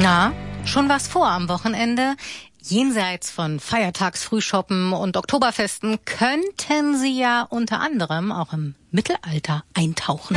Na, schon was vor am Wochenende? Jenseits von Feiertagsfrühshoppen und Oktoberfesten könnten Sie ja unter anderem auch im Mittelalter eintauchen.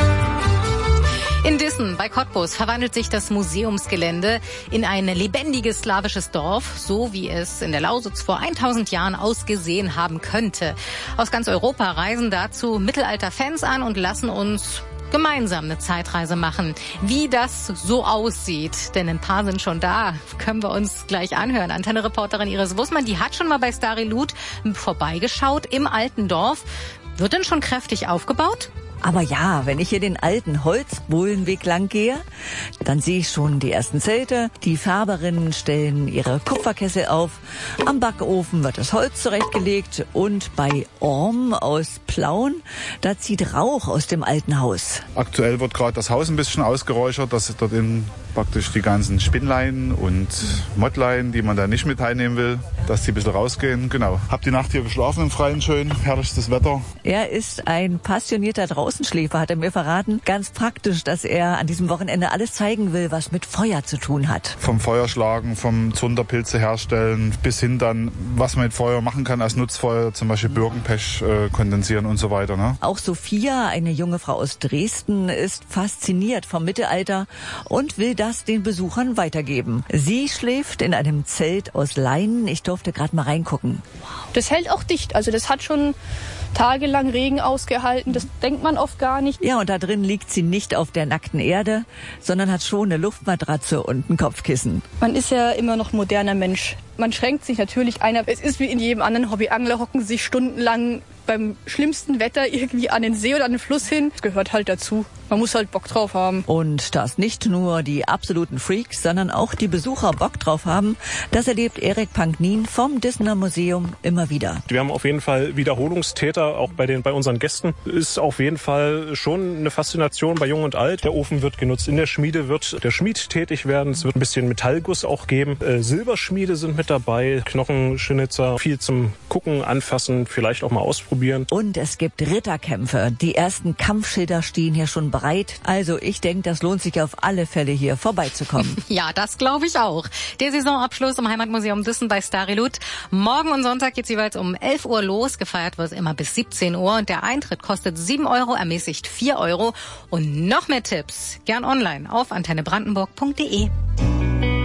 In Dissen bei Cottbus verwandelt sich das Museumsgelände in ein lebendiges slawisches Dorf, so wie es in der Lausitz vor 1000 Jahren ausgesehen haben könnte. Aus ganz Europa reisen dazu Mittelalter-Fans an und lassen uns gemeinsam eine Zeitreise machen. Wie das so aussieht, denn ein paar sind schon da, können wir uns gleich anhören. Antenne-Reporterin Iris Wussmann, die hat schon mal bei Starilut vorbeigeschaut im alten Dorf. Wird denn schon kräftig aufgebaut? Aber ja, wenn ich hier den alten Holzbohlenweg lang gehe, dann sehe ich schon die ersten Zelte. Die Färberinnen stellen ihre Kupferkessel auf. Am Backofen wird das Holz zurechtgelegt. Und bei Orm aus Plauen, da zieht Rauch aus dem alten Haus. Aktuell wird gerade das Haus ein bisschen ausgeräuchert, dass dort praktisch die ganzen Spinnlein und Mottlein, die man da nicht mit teilnehmen will, dass die ein bisschen rausgehen. Genau. Hab die Nacht hier geschlafen im Freien, schön, herrliches Wetter. Er ist ein passionierter Draußenschläfer, hat er mir verraten. Ganz praktisch, dass er an diesem Wochenende alles zeigen will, was mit Feuer zu tun hat. Vom Feuerschlagen, vom Zunderpilze herstellen, bis hin dann, was man mit Feuer machen kann als Nutzfeuer, zum Beispiel Birkenpech kondensieren und so weiter. Ne? Auch Sophia, eine junge Frau aus Dresden, ist fasziniert vom Mittelalter und will das den Besuchern weitergeben. Sie schläft in einem Zelt aus Leinen. Ich durfte gerade mal reingucken. Das hält auch dicht. Also das hat schon tagelang Regen ausgehalten. Das denkt man oft gar nicht. Ja, und da drin liegt sie nicht auf der nackten Erde, sondern hat schon eine Luftmatratze und ein Kopfkissen. Man ist ja immer noch moderner Mensch. Man schränkt sich natürlich ein. Es ist wie in jedem anderen Hobby. Angler hocken sich stundenlang beim schlimmsten Wetter irgendwie an den See oder an den Fluss hin. Das gehört halt dazu. Man muss halt Bock drauf haben. Und dass nicht nur die absoluten Freaks, sondern auch die Besucher Bock drauf haben, das erlebt Erik Panknin vom Dissener Museum immer wieder. Wir haben auf jeden Fall Wiederholungstäter, auch bei unseren Gästen. Ist auf jeden Fall schon eine Faszination bei Jung und Alt. Der Ofen wird genutzt. In der Schmiede wird der Schmied tätig werden. Es wird ein bisschen Metallguss auch geben. Silberschmiede sind mit dabei, Knochenschnitzer, viel zum Gucken, anfassen, vielleicht auch mal ausprobieren. Und es gibt Ritterkämpfe. Die ersten Kampfschilder stehen hier schon bereit. Also ich denke, das lohnt sich auf alle Fälle hier vorbeizukommen. Ja, das glaube ich auch. Der Saisonabschluss im Heimatmuseum Dissen bei Starilut. Morgen und Sonntag geht's jeweils um 11 Uhr los. Gefeiert wird immer bis 17 Uhr. Und der Eintritt kostet 7 Euro, ermäßigt 4 Euro. Und noch mehr Tipps gern online auf antennebrandenburg.de.